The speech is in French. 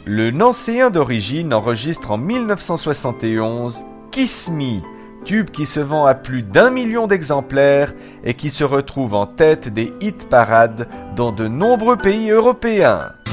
Le Nancéen d'origine enregistre en 1971 Kiss Me, tube qui se vend à plus d'1 million d'exemplaires et qui se retrouve en tête des hit parades dans de nombreux pays européens.